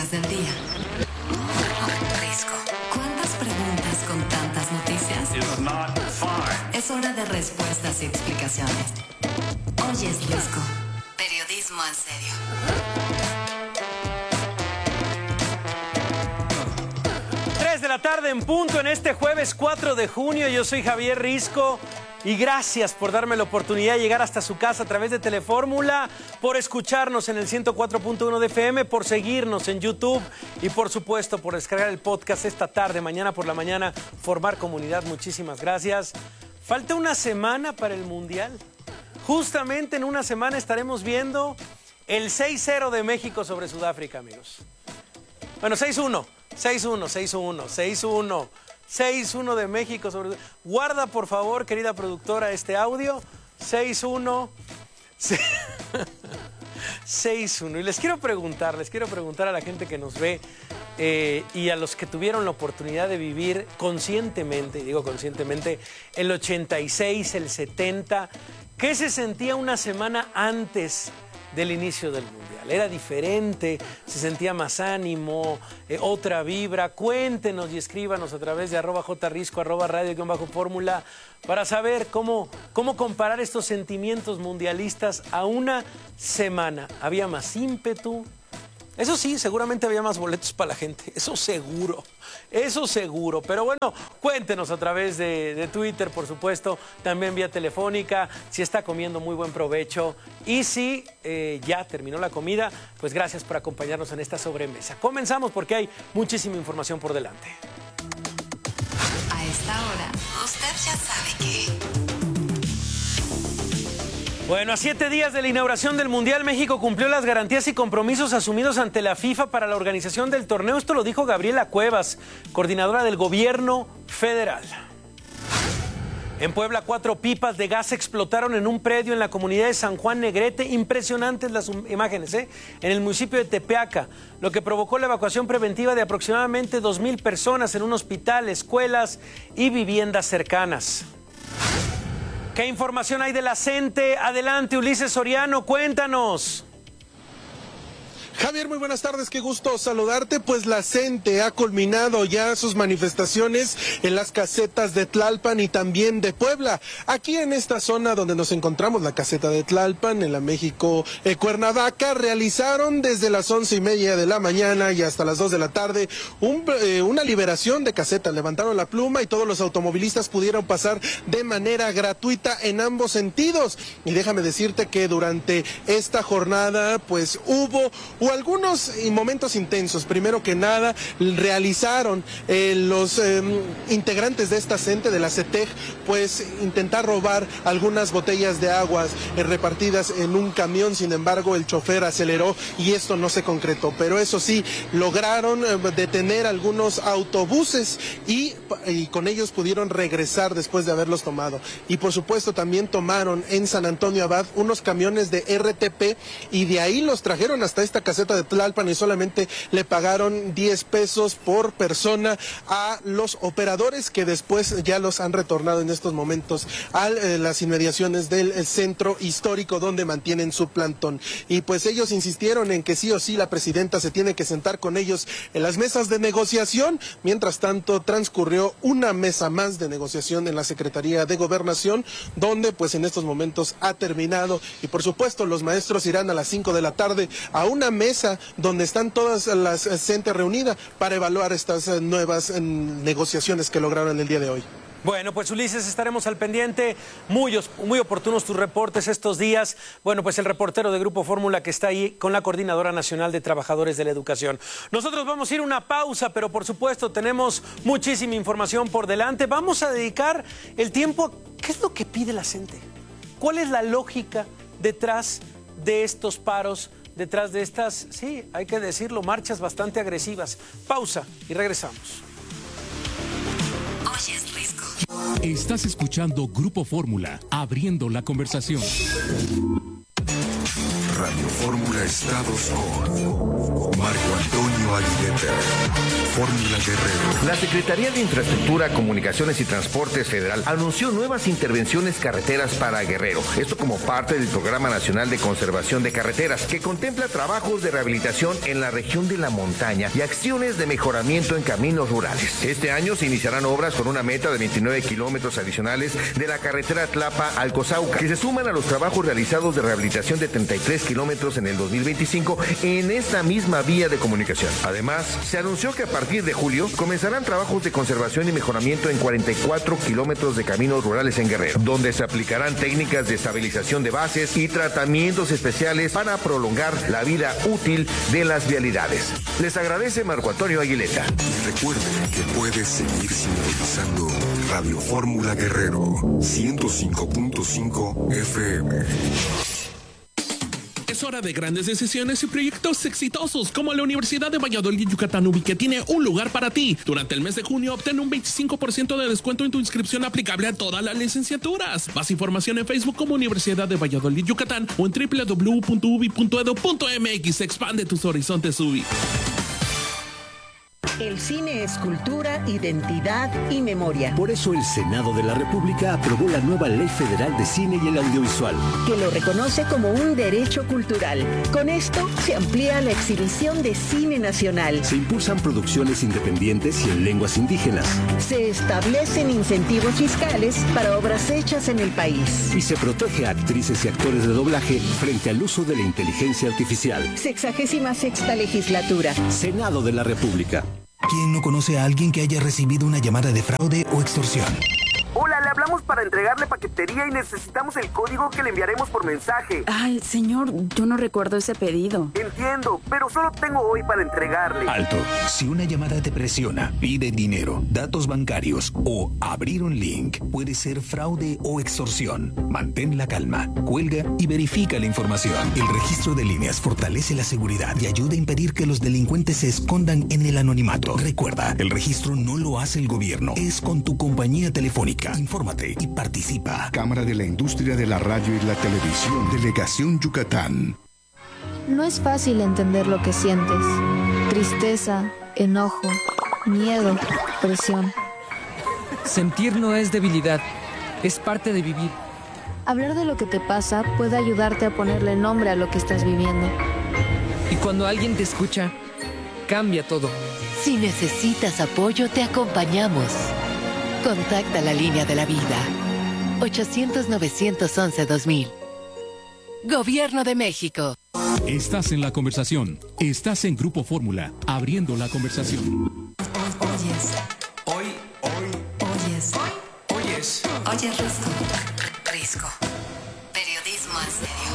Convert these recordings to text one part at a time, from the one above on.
noticias del día. Risco. ¿Cuántas preguntas con tantas noticias? Es hora de respuestas y explicaciones. Hoy es Risco. Periodismo en serio. 3 de la tarde en punto en este jueves 4 de junio. Yo soy Javier Risco y gracias por darme la oportunidad de llegar hasta su casa a través de Telefórmula, por escucharnos en el 104.1 de FM, por seguirnos en YouTube y por supuesto por descargar el podcast esta tarde, mañana por la mañana, formar comunidad. Muchísimas gracias. Falta una semana para el Mundial. Justamente en una semana estaremos viendo el 6-0 de México sobre Sudáfrica, amigos. Bueno, 6-1 de México sobre... Guarda, por favor, querida productora, este audio. 6-1. 6-1. Y les quiero preguntar a la gente que nos ve y a los que tuvieron la oportunidad de vivir conscientemente, y digo conscientemente, el 86, el 70, ¿qué se sentía una semana antes del inicio del Mundial? Era diferente, se sentía más ánimo, otra vibra. Cuéntenos y escríbanos a través de @jrisco, @radio_fórmula, para saber cómo comparar estos sentimientos mundialistas a una semana. ¿Había más ímpetu? Eso sí, seguramente había más boletos para la gente, eso seguro. Pero bueno, cuéntenos a través de Twitter, por supuesto, también vía telefónica, si está comiendo, muy buen provecho. Y si ya terminó la comida, pues gracias por acompañarnos en esta sobremesa. Comenzamos porque hay muchísima información por delante. A esta hora, usted ya sabe que... Bueno, a 7 días de la inauguración del Mundial, México cumplió las garantías y compromisos asumidos ante la FIFA para la organización del torneo. Esto lo dijo Gabriela Cuevas, coordinadora del gobierno federal. En Puebla, 4 pipas de gas explotaron en un predio en la comunidad de San Juan Negrete. Impresionantes las imágenes, en el municipio de Tepeaca, lo que provocó la evacuación preventiva de aproximadamente 2,000 personas en un hospital, escuelas y viviendas cercanas. ¿Qué información hay de la CENTE? Adelante, Ulises Soriano, cuéntanos. Javier, muy buenas tardes, qué gusto saludarte. Pues la CENTE ha culminado ya sus manifestaciones en las casetas de Tlalpan y también de Puebla. Aquí en esta zona donde nos encontramos, la caseta de Tlalpan, en la México Cuernavaca, realizaron desde las 11:30 de la mañana y hasta las 2 de la tarde una liberación de casetas. Levantaron la pluma y todos los automovilistas pudieron pasar de manera gratuita en ambos sentidos. Y déjame decirte que durante esta jornada pues hubo algunos momentos intensos. Primero que nada, realizaron los integrantes de esta CENTE, de la CETEG, pues intentar robar algunas botellas de aguas repartidas en un camión. Sin embargo, el chofer aceleró y esto no se concretó. Pero eso sí, lograron detener algunos autobuses y con ellos pudieron regresar después de haberlos tomado. Y por supuesto también tomaron en San Antonio Abad unos camiones de RTP y de ahí los trajeron hasta esta caseta de Tlalpan y solamente le pagaron 10 pesos por persona a los operadores, que después ya los han retornado en estos momentos a las inmediaciones del centro histórico donde mantienen su plantón. Y pues ellos insistieron en que sí o sí la presidenta se tiene que sentar con ellos en las mesas de negociación. Mientras tanto, transcurrió una mesa más de negociación en la Secretaría de Gobernación, donde pues en estos momentos ha terminado. Y por supuesto los maestros irán a las 5 de la tarde a una mesa donde están todas las CENTE reunidas para evaluar estas nuevas negociaciones que lograron el día de hoy. Bueno, pues Ulises, estaremos al pendiente. Muy oportunos tus reportes estos días. Bueno, pues el reportero de Grupo Fórmula que está ahí con la Coordinadora Nacional de Trabajadores de la Educación. Nosotros vamos a ir a una pausa, pero por supuesto tenemos muchísima información por delante. Vamos a dedicar el tiempo a qué es lo que pide la CENTE. ¿Cuál es la lógica detrás de estos paros? Detrás de estas, sí, hay que decirlo, marchas bastante agresivas. Pausa y regresamos. Hoy es Risco. Estás escuchando Grupo Fórmula, abriendo la conversación. Radio Fórmula Estados con Marco Antonio Aguilera. Fórmula Guerrero. La Secretaría de Infraestructura, Comunicaciones y Transportes Federal anunció nuevas intervenciones carreteras para Guerrero. Esto como parte del Programa Nacional de Conservación de Carreteras, que contempla trabajos de rehabilitación en la región de la montaña y acciones de mejoramiento en caminos rurales. Este año se iniciarán obras con una meta de 29 kilómetros adicionales de la carretera Tlapa-Alcozauca, que se suman a los trabajos realizados de rehabilitación de 33 kilómetros en el 2025 en esta misma vía de comunicación. Además, se anunció que a partir de julio comenzarán trabajos de conservación y mejoramiento en 44 kilómetros de caminos rurales en Guerrero, donde se aplicarán técnicas de estabilización de bases y tratamientos especiales para prolongar la vida útil de las vialidades. Les agradece Marco Antonio Aguileta. Y recuerde que puedes seguir sintonizando Radio Fórmula Guerrero 105.5 FM. Es hora de grandes decisiones y proyectos exitosos como la Universidad de Valladolid Yucatán UBI, que tiene un lugar para ti. Durante el mes de junio obtén un 25% de descuento en tu inscripción aplicable a todas las licenciaturas. Más información en Facebook como Universidad de Valladolid Yucatán o en www.ubi.edu.mx. Expande tus horizontes UBI. El cine es cultura, identidad y memoria. Por eso el Senado de la República aprobó la nueva Ley Federal de Cine y el Audiovisual, que lo reconoce como un derecho cultural. Con esto se amplía la exhibición de cine nacional. Se impulsan producciones independientes y en lenguas indígenas. Se establecen incentivos fiscales para obras hechas en el país. Y se protege a actrices y actores de doblaje frente al uso de la inteligencia artificial. 66ª legislatura. Senado de la República. ¿Quién no conoce a alguien que haya recibido una llamada de fraude o extorsión? Hola, le hablamos para entregarle paquetería y necesitamos el código que le enviaremos por mensaje. Ay, señor, yo no recuerdo ese pedido. Entiendo, pero solo tengo hoy para entregarle. Alto. Si una llamada te presiona, pide dinero, datos bancarios o abrir un link, puede ser fraude o extorsión. Mantén la calma, cuelga y verifica la información. El registro de líneas fortalece la seguridad y ayuda a impedir que los delincuentes se escondan en el anonimato. Recuerda, el registro no lo hace el gobierno, es con tu compañía telefónica. Infórmate y participa. Cámara de la Industria de la Radio y la Televisión, Delegación Yucatán. No es fácil entender lo que sientes. Tristeza, enojo, miedo, presión. Sentir no es debilidad, es parte de vivir. Hablar de lo que te pasa puede ayudarte a ponerle nombre a lo que estás viviendo. Y cuando alguien te escucha, cambia todo. Si necesitas apoyo, te acompañamos. Contacta la línea de la vida. 800-911-2000. Gobierno de México. Estás en la conversación. Estás en Grupo Fórmula, abriendo la conversación. Oyes Risco. Periodismo en serio.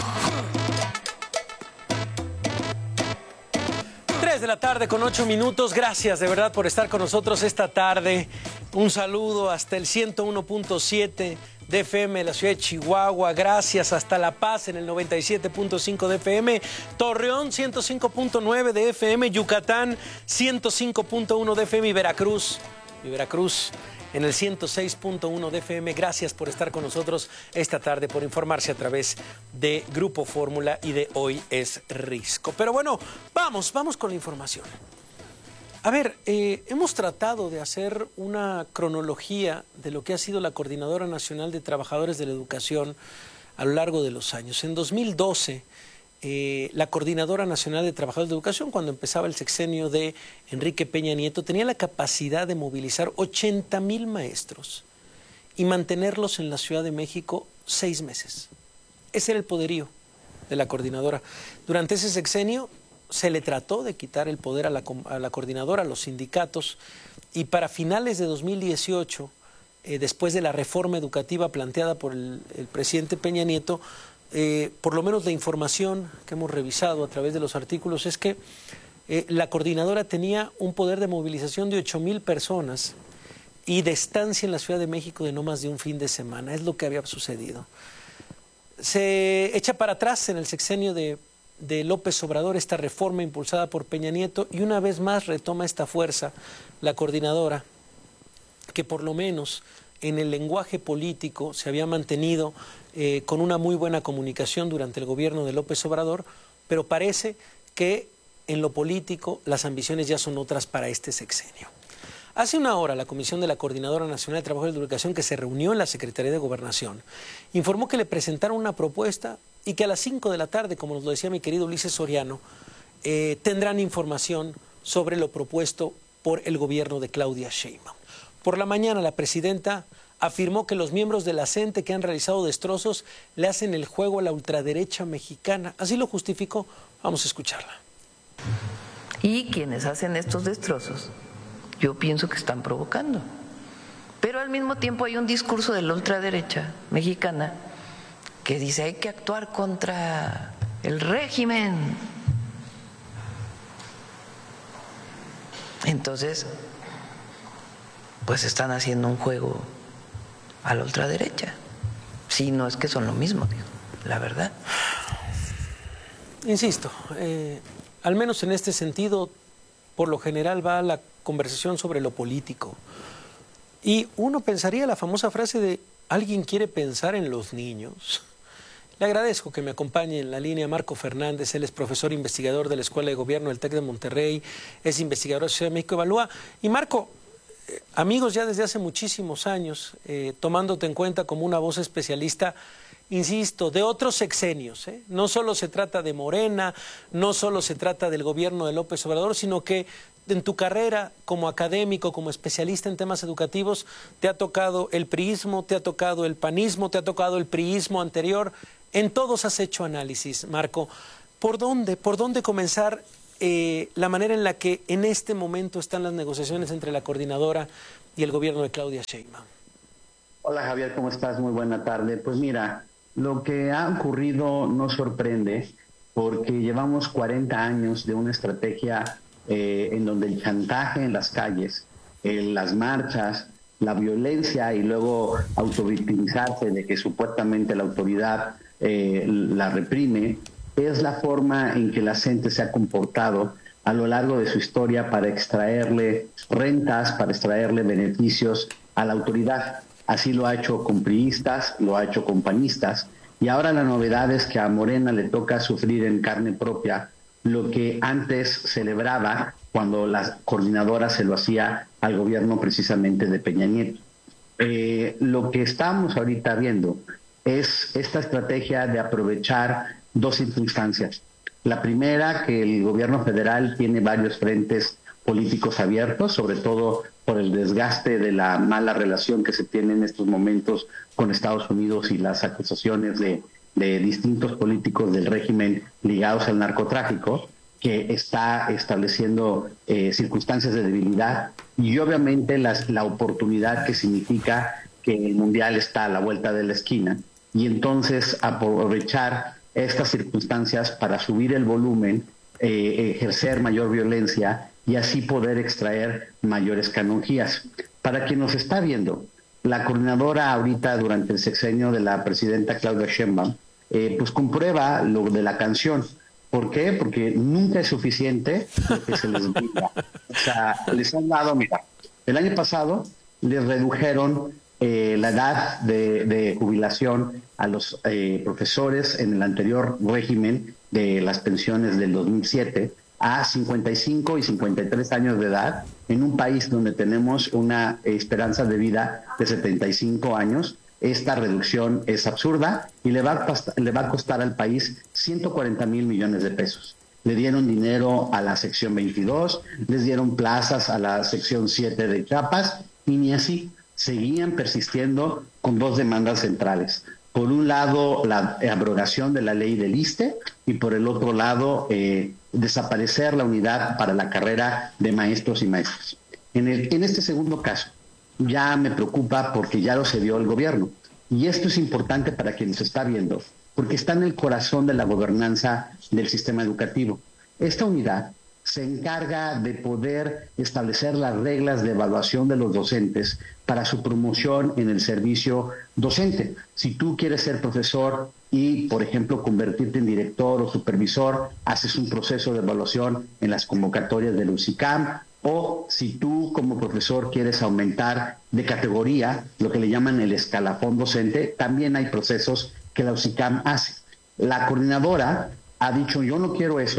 3 de la tarde con 8 minutos. Gracias de verdad por estar con nosotros esta tarde. Un saludo hasta el 101.7 de FM de la ciudad de Chihuahua. Gracias hasta La Paz en el 97.5 de FM. Torreón 105.9 de FM. Yucatán 105.1 de FM. Y Veracruz en el 106.1 de FM. Gracias por estar con nosotros esta tarde, por informarse a través de Grupo Fórmula y de Hoy es Risco. Pero bueno, vamos con la información. A ver, hemos tratado de hacer una cronología de lo que ha sido la Coordinadora Nacional de Trabajadores de la Educación a lo largo de los años. En 2012, la Coordinadora Nacional de Trabajadores de Educación, cuando empezaba el sexenio de Enrique Peña Nieto, tenía la capacidad de movilizar 80,000 maestros y mantenerlos en la Ciudad de México 6 meses. Ese era el poderío de la coordinadora. Durante ese sexenio se le trató de quitar el poder a la coordinadora, a los sindicatos, y para finales de 2018, después de la reforma educativa planteada por el presidente Peña Nieto, por lo menos la información que hemos revisado a través de los artículos es que la coordinadora tenía un poder de movilización de 8,000 personas y de estancia en la Ciudad de México de no más de un fin de semana. Es lo que había sucedido. Se echa para atrás en el sexenio de López Obrador esta reforma impulsada por Peña Nieto y una vez más retoma esta fuerza la coordinadora, que por lo menos en el lenguaje político se había mantenido con una muy buena comunicación durante el gobierno de López Obrador, pero parece que en lo político, las ambiciones ya son otras para este sexenio. Hace una hora, la Comisión de la Coordinadora Nacional de Trabajo y Educación, que se reunió en la Secretaría de Gobernación, informó que le presentaron una propuesta y que a las 5 de la tarde, como nos lo decía mi querido Ulises Soriano, tendrán información sobre lo propuesto por el gobierno de Claudia Sheinbaum. Por la mañana, la presidenta afirmó que los miembros de la CENTE que han realizado destrozos le hacen el juego a la ultraderecha mexicana. Así lo justificó. Vamos a escucharla. Y quienes hacen estos destrozos, yo pienso que están provocando. Pero al mismo tiempo hay un discurso de la ultraderecha mexicana que dice hay que actuar contra el régimen. Entonces, pues están haciendo un juego a la ultraderecha. Sí, no es que son lo mismo, digo, la verdad. Insisto, al menos en este sentido, por lo general va la conversación sobre lo político. Y uno pensaría la famosa frase de ¿alguien quiere pensar en los niños? Le agradezco que me acompañe en la línea Marco Fernández. Él es profesor investigador de la Escuela de Gobierno del TEC de Monterrey, es investigador de Ciudad de México Evalúa. Y Marco, amigos ya desde hace muchísimos años, tomándote en cuenta como una voz especialista, insisto, de otros sexenios, ¿eh? No solo se trata de Morena, no solo se trata del gobierno de López Obrador, sino que en tu carrera como académico, como especialista en temas educativos, te ha tocado el priismo, te ha tocado el panismo, te ha tocado el priismo anterior. En todos has hecho análisis, Marco. ¿Por dónde comenzar la manera en la que en este momento están las negociaciones entre la coordinadora y el gobierno de Claudia Sheinbaum? Hola Javier, ¿cómo estás? Muy buena tarde. Pues mira, lo que ha ocurrido no sorprende porque llevamos 40 años de una estrategia en donde el chantaje en las calles, las marchas, la violencia y luego autovictimizarse de que supuestamente la autoridad la reprime, es la forma en que la gente se ha comportado a lo largo de su historia para extraerle rentas, para extraerle beneficios a la autoridad. Así lo ha hecho con priistas, lo ha hecho con panistas, y ahora la novedad es que a Morena le toca sufrir en carne propia lo que antes celebraba cuando la coordinadora se lo hacía al gobierno precisamente de Peña Nieto. Lo que estamos ahorita viendo es esta estrategia de aprovechar dos circunstancias. La primera, que el gobierno federal tiene varios frentes políticos abiertos, sobre todo por el desgaste de la mala relación que se tiene en estos momentos con Estados Unidos y las acusaciones de distintos políticos del régimen ligados al narcotráfico, que está estableciendo circunstancias de debilidad, y obviamente la oportunidad que significa que el Mundial está a la vuelta de la esquina, y entonces aprovechar estas circunstancias para subir el volumen, ejercer mayor violencia y así poder extraer mayores canonjías. Para quien nos está viendo, la coordinadora ahorita durante el sexenio de la presidenta Claudia Sheinbaum, pues comprueba lo de la canción. ¿Por qué? Porque nunca es suficiente lo que se les diga. O sea, les han dado, mira, el año pasado les redujeron la edad de jubilación a los profesores en el anterior régimen de las pensiones del 2007 a 55 y 53 años de edad, en un país donde tenemos una esperanza de vida de 75 años. Esta reducción es absurda y le va a costar al país 140 mil millones de pesos. Le dieron dinero a la sección 22, les dieron plazas a la sección 7 de Chiapas y ni así. Seguían persistiendo con dos demandas centrales. Por un lado, la abrogación de la ley del ISSSTE y por el otro lado, desaparecer la unidad para la carrera de maestros y maestras. En este segundo caso, ya me preocupa porque ya lo cedió el gobierno. Y esto es importante para quien nos está viendo, porque está en el corazón de la gobernanza del sistema educativo. Esta unidad se encarga de poder establecer las reglas de evaluación de los docentes para su promoción en el servicio docente. Si tú quieres ser profesor y, por ejemplo, convertirte en director o supervisor, haces un proceso de evaluación en las convocatorias del UCICAM, o si tú como profesor quieres aumentar de categoría, lo que le llaman el escalafón docente, también hay procesos que la UCICAM hace. La coordinadora ha dicho, yo no quiero eso,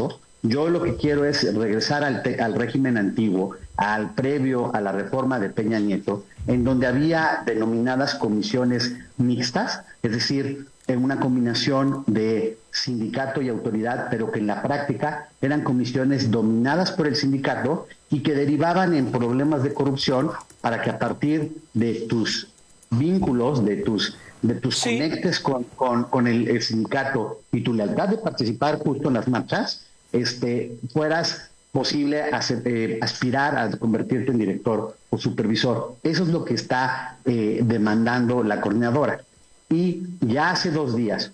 Yo lo que quiero es regresar al régimen antiguo, al previo a la reforma de Peña Nieto, en donde había denominadas comisiones mixtas, es decir, en una combinación de sindicato y autoridad, pero que en la práctica eran comisiones dominadas por el sindicato y que derivaban en problemas de corrupción para que a partir de tus vínculos, de tus conectes con el sindicato y tu lealtad de participar justo en las marchas, fueras posible aspirar a convertirte en director o supervisor. Eso es lo que está demandando la coordinadora. Y ya hace 2 días,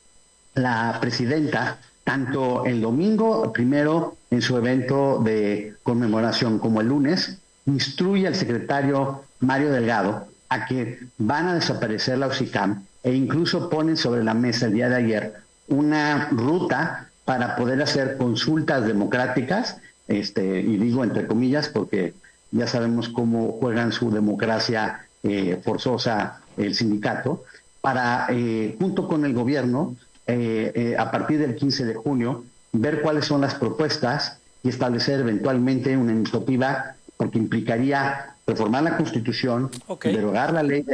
la presidenta, tanto el domingo, primero en su evento de conmemoración, como el lunes, instruye al secretario Mario Delgado a que van a desaparecer la UCICAM e incluso ponen sobre la mesa el día de ayer una ruta para poder hacer consultas democráticas, y digo entre comillas porque ya sabemos cómo juegan su democracia forzosa el sindicato, para, junto con el gobierno, a partir del 15 de junio, ver cuáles son las propuestas y establecer eventualmente una iniciativa, porque implicaría reformar la Constitución, derogar la ley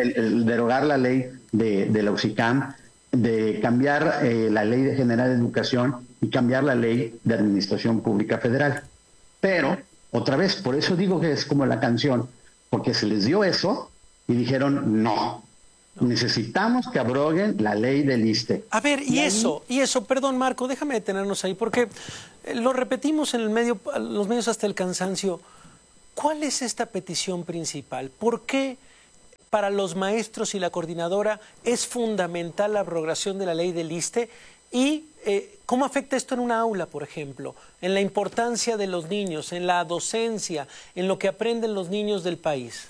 de la UCICAM, de cambiar la Ley General de Educación y cambiar la Ley de Administración Pública Federal. Pero, otra vez, por eso digo que es como la canción, porque se les dio eso y dijeron no. Necesitamos que abroguen la ley del ISSSTE. A ver, y eso, perdón Marco, déjame detenernos ahí, porque lo repetimos en los medios hasta el cansancio. ¿Cuál es esta petición principal? ¿Por qué para los maestros y la coordinadora es fundamental la abrogación de la ley del ISSSTE? ¿Y cómo afecta esto en una aula, por ejemplo? En la importancia de los niños, en la docencia, en lo que aprenden los niños del país.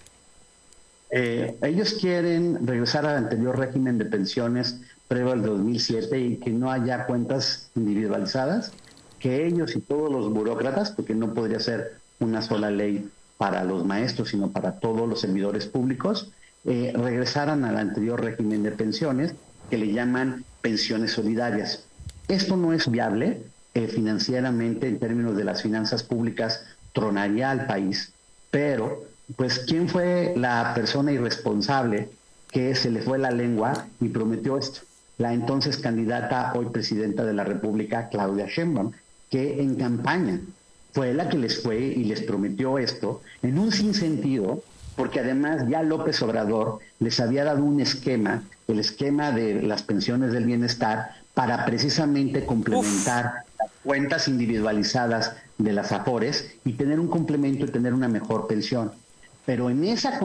Ellos quieren regresar al anterior régimen de pensiones previo al 2007 y que no haya cuentas individualizadas, que ellos y todos los burócratas, porque no podría ser una sola ley para los maestros, sino para todos los servidores públicos, regresaran al anterior régimen de pensiones, que le llaman pensiones solidarias. Esto no es viable financieramente, en términos de las finanzas públicas, tronaría al país, pero pues ¿quién fue la persona irresponsable que se le fue la lengua y prometió esto? La entonces candidata, hoy presidenta de la República, Claudia Sheinbaum, que en campaña fue la que les fue y les prometió esto en un sinsentido, porque además ya López Obrador les había dado un esquema, el esquema de las pensiones del bienestar, para precisamente complementar las cuentas individualizadas de las AFORES y tener un complemento y tener una mejor pensión. Pero en esa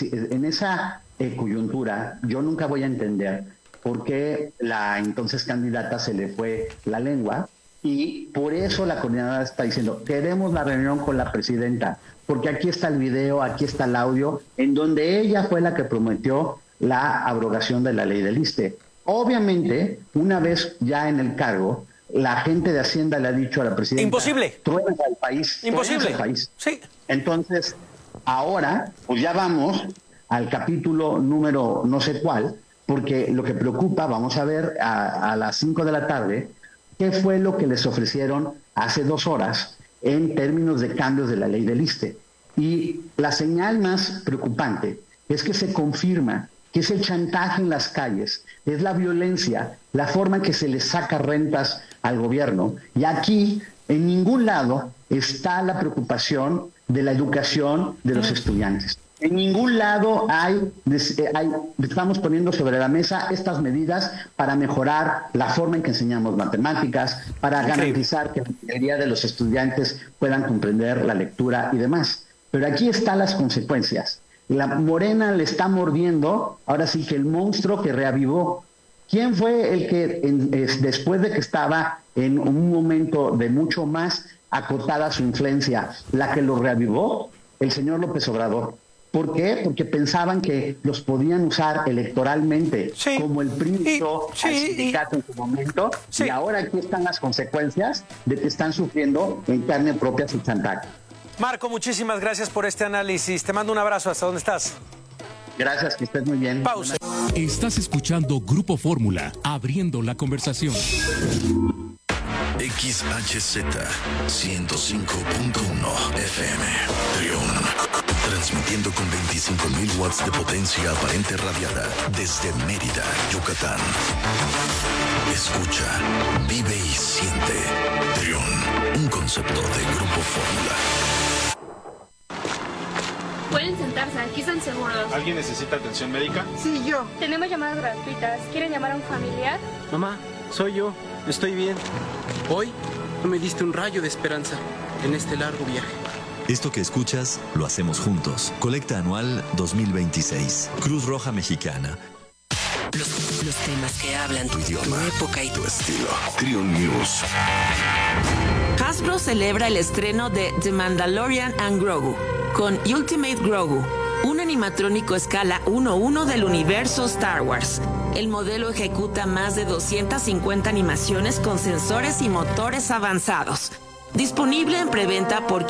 coyuntura yo nunca voy a entender por qué la entonces candidata se le fue la lengua, y por eso la coordinadora está diciendo, queremos la reunión con la presidenta, porque aquí está el video, aquí está el audio, en donde ella fue la que prometió la abrogación de la ley del ISSSTE. Obviamente, una vez ya en el cargo, la gente de Hacienda le ha dicho a la presidenta, imposible, truenas al país, imposible, al país. Sí. Entonces, ahora, pues ya vamos al capítulo número no sé cuál, porque lo que preocupa, vamos a ver a las 5 de la tarde, qué fue lo que les ofrecieron hace 2 horas en términos de cambios de la ley del ISSSTE. Y la señal más preocupante es que se confirma que es el chantaje en las calles, es la violencia, la forma en que se le saca rentas al gobierno. Y aquí, en ningún lado, está la preocupación de la educación de los estudiantes. En ningún lado estamos poniendo sobre la mesa estas medidas para mejorar la forma en que enseñamos matemáticas, para garantizar que la mayoría de los estudiantes puedan comprender la lectura y demás. Pero aquí están las consecuencias. La Morena le está mordiendo, ahora sí que el monstruo que reavivó. ¿Quién fue el que después de que estaba en un momento de mucho más acotada su influencia, la que lo reavivó? El señor López Obrador. ¿Por qué? Porque pensaban que los podían usar electoralmente, como el PRI al sindicato en su momento, y ahora aquí están las consecuencias de que están sufriendo en carne propia su chantaje. Marco, muchísimas gracias por este análisis. Te mando un abrazo. ¿Hasta dónde estás? Gracias, que estés muy bien. Pausa. Estás escuchando Grupo Fórmula, abriendo la conversación. XHZ 105.1 FM. Trión. Transmitiendo con 25.000 watts de potencia aparente radiada desde Mérida, Yucatán. Escucha, vive y siente. Trión, un concepto de Grupo Fórmula. Pueden sentarse, aquí están seguros. ¿Alguien necesita atención médica? Sí, yo. Tenemos llamadas gratuitas. ¿Quieren llamar a un familiar? Mamá, soy yo. Estoy bien. Hoy me diste un rayo de esperanza en este largo viaje. Esto que escuchas, lo hacemos juntos. Colecta anual 2026. Cruz Roja Mexicana. Los temas que hablan tu idioma, tu época y tu estilo. Trión News. Hasbro celebra el estreno de The Mandalorian and Grogu con Ultimate Grogu, un animatrónico escala 1:1 del universo Star Wars. El modelo ejecuta más de 250 animaciones con sensores y motores avanzados. Disponible en preventa por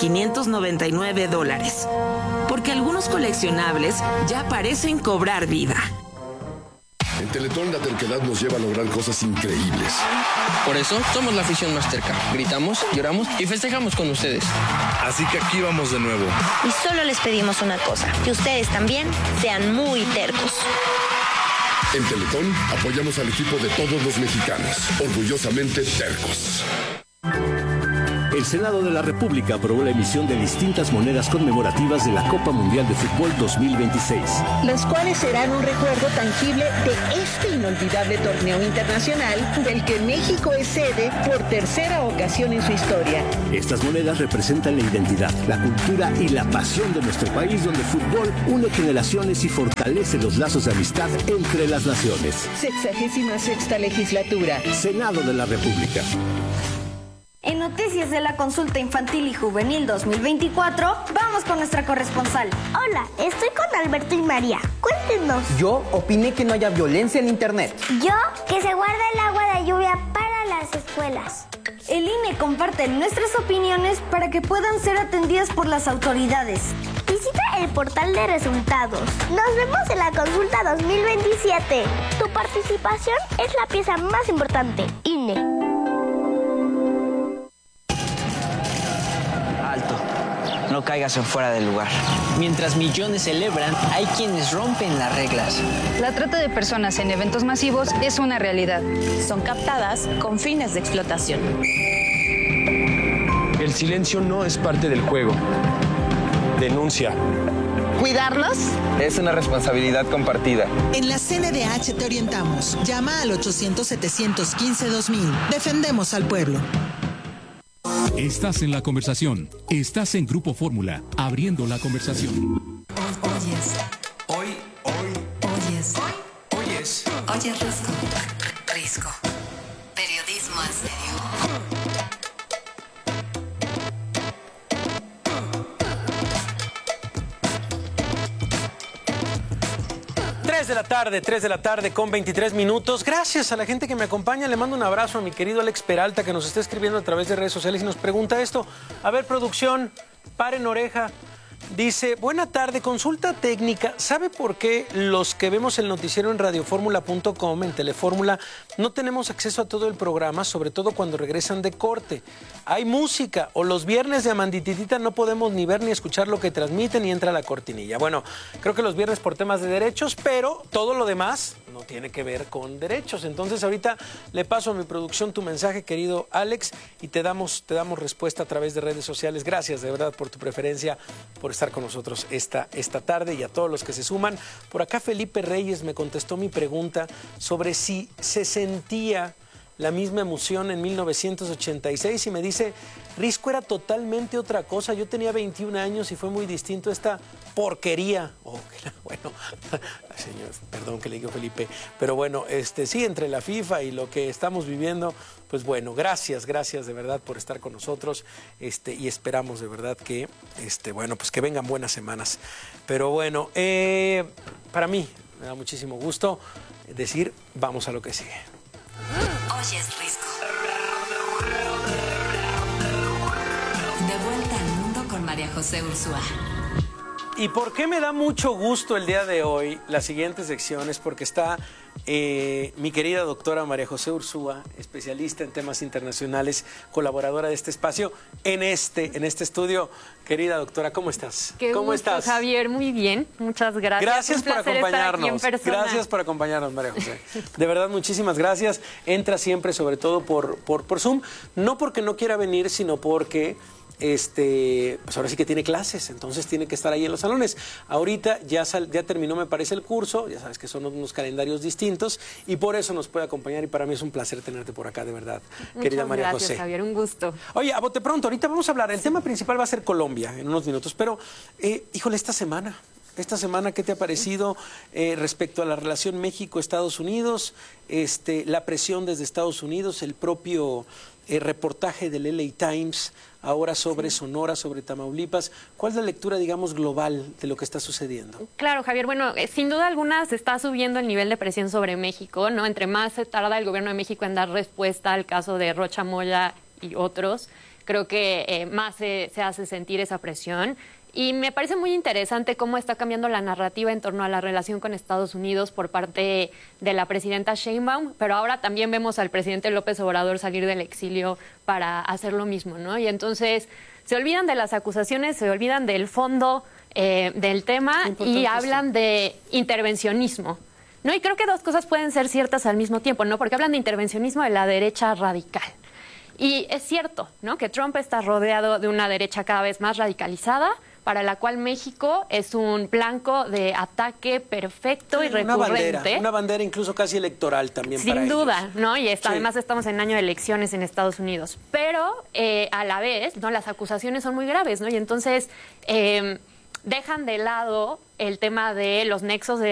$599. Porque algunos coleccionables ya parecen cobrar vida. En Teletón la terquedad nos lleva a lograr cosas increíbles. Por eso somos la afición más terca. Gritamos, lloramos y festejamos con ustedes. Así que aquí vamos de nuevo. Y solo les pedimos una cosa, que ustedes también sean muy tercos. En Teletón apoyamos al equipo de todos los mexicanos, orgullosamente tercos. El Senado de la República aprobó la emisión de distintas monedas conmemorativas de la Copa Mundial de Fútbol 2026. Las cuales serán un recuerdo tangible de este inolvidable torneo internacional del que México es sede por tercera ocasión en su historia. Estas monedas representan la identidad, la cultura y la pasión de nuestro país, donde el fútbol une generaciones y fortalece los lazos de amistad entre las naciones. 66ª legislatura. Senado de la República. En Noticias de la Consulta Infantil y Juvenil 2024, vamos con nuestra corresponsal. Hola, estoy con Alberto y María. Cuéntenos. Yo opiné que no haya violencia en Internet. Yo, que se guarde el agua de lluvia para las escuelas. El INE comparte nuestras opiniones para que puedan ser atendidas por las autoridades. Visita el portal de resultados. Nos vemos en la consulta 2027. Tu participación es la pieza más importante. INE. No caigas en fuera del lugar. Mientras millones celebran, hay quienes rompen las reglas. La trata de personas en eventos masivos es una realidad. Son captadas con fines de explotación. El silencio no es parte del juego. Denuncia. ¿Cuidarlos? Es una responsabilidad compartida. En la CNDH te orientamos. Llama al 800-715-2000. Defendemos al pueblo. Estás en la conversación. Estás en Grupo Fórmula, abriendo la conversación. Oyes Risco. Periodismo en serio. 3 de la tarde con 23 minutos. Gracias a la gente que me acompaña. Le mando un abrazo a mi querido Alex Peralta, que nos está escribiendo a través de redes sociales y nos pregunta esto. A ver, producción, paren oreja. Dice, buena tarde, consulta técnica. ¿Sabe por qué los que vemos el noticiero en radioformula.com, en Telefórmula, no tenemos acceso a todo el programa, sobre todo cuando regresan de corte? Hay música, o los viernes de Amandititita no podemos ni ver ni escuchar lo que transmiten y entra la cortinilla. Bueno, creo que los viernes por temas de derechos, pero todo lo demás no tiene que ver con derechos. Entonces ahorita le paso a mi producción tu mensaje, querido Alex, y te damos respuesta a través de redes sociales. Gracias de verdad por tu preferencia, por estar con nosotros esta tarde, y a todos los que se suman. Por acá Felipe Reyes me contestó mi pregunta sobre si se sentía la misma emoción en 1986 y me dice, Risco era totalmente otra cosa. Yo tenía 21 años y fue muy distinto esta porquería. Bueno, señor, perdón que le digo Felipe, pero bueno, sí, entre la FIFA y lo que estamos viviendo, pues bueno, gracias de verdad por estar con nosotros, y esperamos de verdad que, bueno, pues que vengan buenas semanas. Pero bueno, para mí me da muchísimo gusto decir, vamos a lo que sigue. Oyes Risco. De vuelta al mundo con María José Ursúa. ¿Y por qué me da mucho gusto el día de hoy? La siguiente sección es porque está mi querida doctora María José Ursúa, especialista en temas internacionales, colaboradora de este espacio en este estudio. Querida doctora, ¿cómo estás? ¿Cómo estás? Javier, muy bien, muchas gracias. Gracias por acompañarnos. Gracias por acompañarnos, María José. De verdad, muchísimas gracias. Entra siempre, sobre todo por Zoom, no porque no quiera venir, sino porque pues ahora sí que tiene clases, entonces tiene que estar ahí en los salones. Ahorita ya terminó, me parece, el curso, ya sabes que son unos calendarios distintos y por eso nos puede acompañar y para mí es un placer tenerte por acá, de verdad, querida María José. Gracias, Javier, un gusto. Oye, a bote pronto, ahorita vamos a hablar, el tema principal va a ser Colombia en unos minutos, pero híjole, esta semana, ¿qué te ha parecido respecto a la relación México-Estados Unidos? La presión desde Estados Unidos, el propio reportaje del LA Times ahora sobre Sonora, sobre Tamaulipas. ¿Cuál es la lectura, digamos, global de lo que está sucediendo? Claro, Javier. Bueno, sin duda alguna se está subiendo el nivel de presión sobre México, ¿no? Entre más se tarda el gobierno de México en dar respuesta al caso de Rocha Moya y otros, creo que más se hace sentir esa presión. Y me parece muy interesante cómo está cambiando la narrativa en torno a la relación con Estados Unidos por parte de la presidenta Sheinbaum, pero ahora también vemos al presidente López Obrador salir del exilio para hacer lo mismo, ¿no? Y entonces se olvidan de las acusaciones, se olvidan del fondo del tema y hablan de intervencionismo, ¿no? Y creo que dos cosas pueden ser ciertas al mismo tiempo, ¿no? Porque hablan de intervencionismo de la derecha radical. Y es cierto, ¿no?, que Trump está rodeado de una derecha cada vez más radicalizada, para la cual México es un blanco de ataque perfecto y recurrente. Una bandera incluso casi electoral también para ellos. Sin duda, ¿no? Y además estamos en año de elecciones en Estados Unidos. Pero a la vez, ¿no?, las acusaciones son muy graves, ¿no? Y entonces dejan de lado el tema de los nexos de